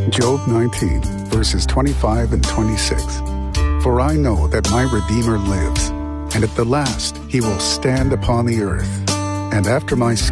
Job 19, verses 25 and 26. For I know that my Redeemer lives, and at the last he will stand upon the earth. And after my